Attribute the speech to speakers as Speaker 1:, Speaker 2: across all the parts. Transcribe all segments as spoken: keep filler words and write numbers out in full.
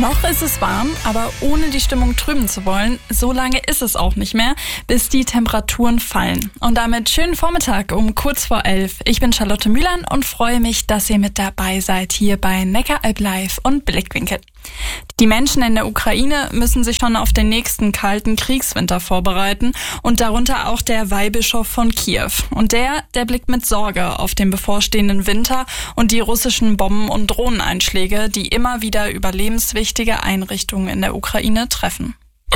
Speaker 1: Noch ist es warm, aber ohne die Stimmung trüben zu wollen, so lange ist es auch nicht mehr, bis die Temperaturen fallen. Und damit schönen Vormittag um kurz vor elf. Ich bin Charlotte Mühlern und freue mich, dass ihr mit dabei seid hier bei Neckaralb Live und Blickwinkel. Die Menschen in der Ukraine müssen sich schon auf den nächsten kalten Kriegswinter vorbereiten und darunter auch der Weihbischof von Kiew. Und der, der blickt mit Sorge auf den bevorstehenden Winter und die russischen Bomben- und Drohneneinschläge, die immer wieder überlebenswichtige Einrichtungen in der Ukraine treffen.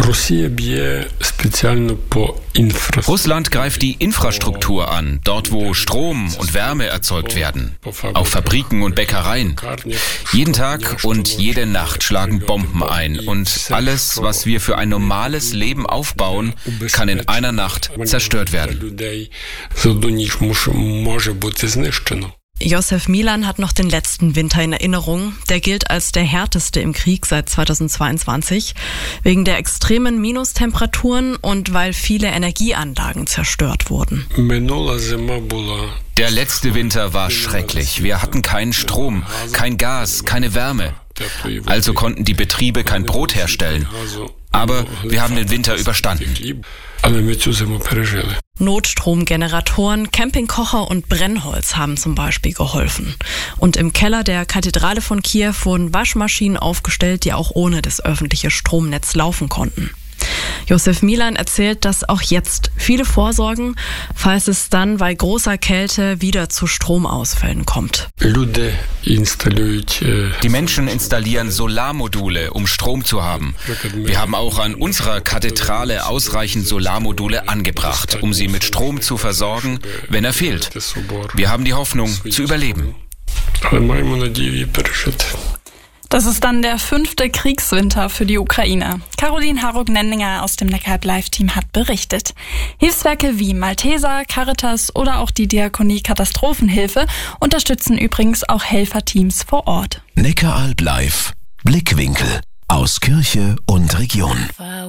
Speaker 2: Russland greift die Infrastruktur an, dort wo Strom und Wärme erzeugt werden, auf Fabriken und Bäckereien. Jeden Tag und jede Nacht schlagen Bomben ein und alles, was wir für ein normales Leben aufbauen, kann in einer Nacht zerstört werden.
Speaker 3: Josef Milan hat noch den letzten Winter in Erinnerung. Der gilt als der härteste im Krieg seit zweitausendzweiundzwanzig, wegen der extremen Minustemperaturen und weil viele Energieanlagen zerstört wurden.
Speaker 2: Der letzte Winter war schrecklich. Wir hatten keinen Strom, kein Gas, keine Wärme. Also konnten die Betriebe kein Brot herstellen. Aber wir haben den Winter überstanden.
Speaker 3: Notstromgeneratoren, Campingkocher und Brennholz haben zum Beispiel geholfen. Und im Keller der Kathedrale von Kiew wurden Waschmaschinen aufgestellt, die auch ohne das öffentliche Stromnetz laufen konnten. Josef Milan erzählt, dass auch jetzt viele vorsorgen, falls es dann bei großer Kälte wieder zu Stromausfällen kommt.
Speaker 2: Die Menschen installieren Solarmodule, um Strom zu haben. Wir haben auch an unserer Kathedrale ausreichend Solarmodule angebracht, um sie mit Strom zu versorgen, wenn er fehlt. Wir haben die Hoffnung, zu überleben.
Speaker 1: Das ist dann der fünfte Kriegswinter für die Ukraine. Caroline Harrog-Nenninger aus dem Neckaralb Live-Team hat berichtet. Hilfswerke wie Malteser, Caritas oder auch die Diakonie Katastrophenhilfe unterstützen übrigens auch Helferteams vor Ort.
Speaker 4: Neckaralb Live, Blickwinkel aus Kirche und Region.